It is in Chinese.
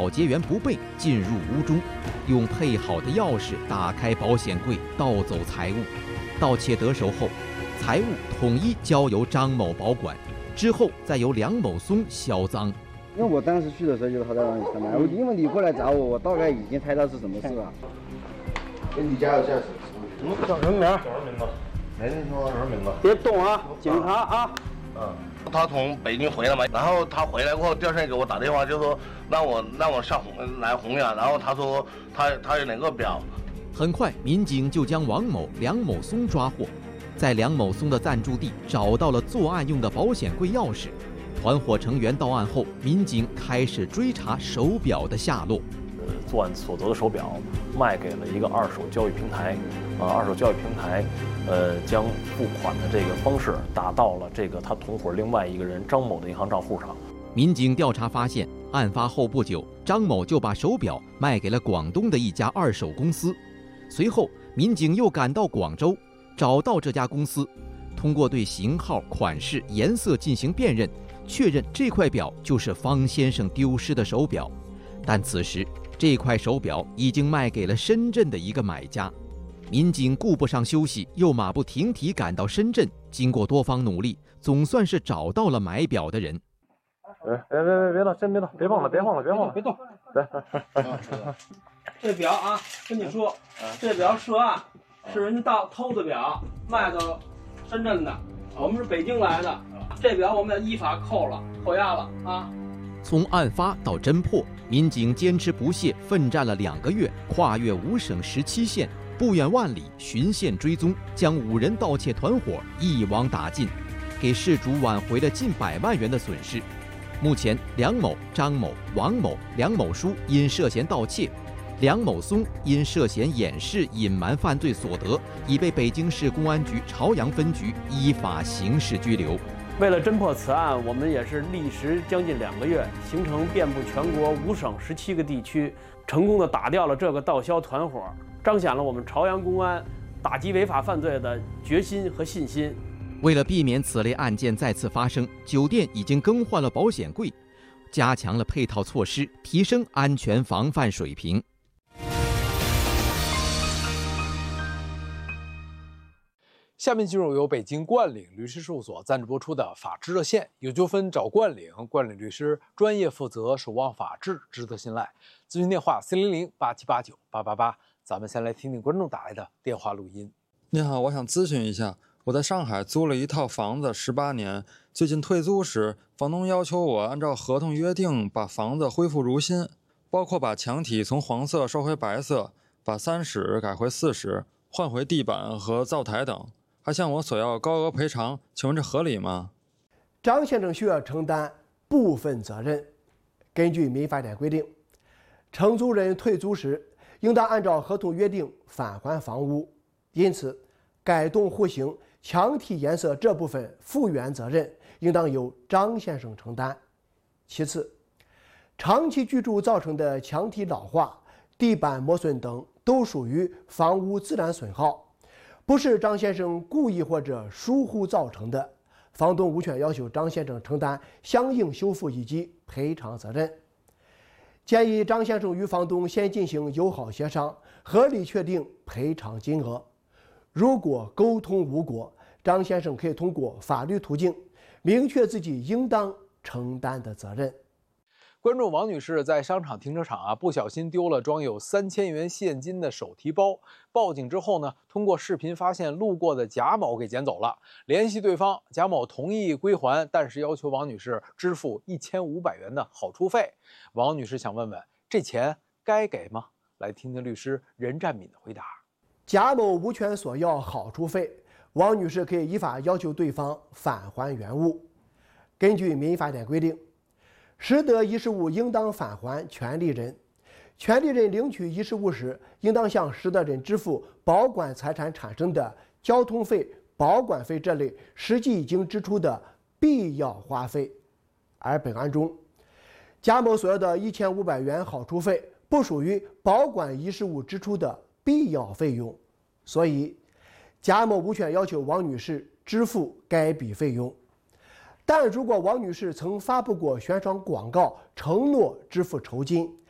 保洁员不备，进入屋中，用配好的钥匙打开保险柜，盗走财物。盗窃得手后，财物统一交由张某保管，之后再由梁某松销赃。 因为我当时去的时候就是他在那里上班，因为你过来找我，我大概已经猜到是什么事了。 你家有驾驶？ 叫什么名？ 叫什么名字？没人说什么名字。 别动啊，警察啊！ 他从北京回来嘛，然后他回来过后，第二天给我打电话，就说让我上来洪源，然后他说他有2个表。 很快，民警就将王某、梁某松抓获，在梁某松的暂住地找到了作案用的保险柜钥匙。团伙成员到案后，民警开始追查手表的下落。 作案所得的手表卖给了一个二手交易平台，二手交易平台，将付款的这个方式打到了这个他同伙另外一个人张某的银行账户上。 民警调查发现，案发后不久，张某就把手表卖给了广东的一家二手公司。随后，民警又赶到广州，找到这家公司，通过对型号、款式、颜色进行辨认，确认这块表就是方先生丢失的手表。但此时，这块手表已经卖给了深圳的一个买家。民警顾不上休息，又马不停蹄赶到深圳。经过多方努力，总算是找到了买表的人。 别动，先别动，别晃了，别动。 这表啊，跟你说，这表涉案是人家偷的表，卖到深圳的，我们是北京来的，这表我们也依法扣押了啊。 从案发到侦破，民警坚持不懈，奋战了2个月，跨越5省17县，不远万里循线追踪，将5人盗窃团伙一网打尽，给事主挽回了近100万元的损失。目前，梁某、张某、王某、梁某书因涉嫌盗窃，梁某松因涉嫌掩饰隐瞒犯罪所得，已被北京市公安局朝阳分局依法刑事拘留。 为了侦破此案，我们也是历时将近2个月，行程遍布全国5省17个地区，成功的打掉了这个盗销团伙，彰显了我们朝阳公安打击违法犯罪的决心和信心。 为了避免此类案件再次发生，酒店已经更换了保险柜，加强了配套措施，提升安全防范水平。 下面进入由北京冠岭律师事务所赞助播出的法治热线，有纠纷找冠岭，冠岭律师专业负责，守望法治，值得信赖。咨询电话400-8789-888。咱们先来听听观众打来的电话录音。 你好，我想咨询一下，我在上海租了一套房子18年，最近退租时，房东要求我按照合同约定把房子恢复如新，包括把墙体从黄色收回白色，把3室改回4室，换回地板和灶台等，还向我索要高额赔偿，请问这合理吗？ 张先生需要承担部分责任。根据民法典规定，承租人退租时应当按照合同约定返还房屋，因此改动户型、墙体颜色这部分复原责任应当由张先生承担。其次，长期居住造成的墙体老化、地板磨损等都属于房屋自然损耗，不是张先生故意或者疏忽造成的，房东无权要求张先生承担相应修复以及赔偿责任。建议张先生与房东先进行友好协商，合理确定赔偿金额。如果沟通无果，张先生可以通过法律途径明确自己应当承担的责任。 观众王女士在商场停车场不小心丢了装有3000元现金的手提包，报警之后呢，通过视频发现路过的贾某给捡走了，联系对方，贾某同意归还，但是要求王女士支付1500元的好处费。王女士想问问，这钱该给吗？来听听律师任占敏的回答。 贾某无权索要好处费，王女士可以依法要求对方返还原物。根据民法典规定，拾得遗失物应当返还权利人，权利人领取遗失物时，应当向拾得人支付保管财产产生的交通费、保管费这类实际已经支出的必要花费。而本案中，贾某所要的1500元好处费不属于保管遗失物支出的必要费用，所以贾某无权要求王女士支付该笔费用。但如果王女士曾发布过宣传广告，承诺支付酬金，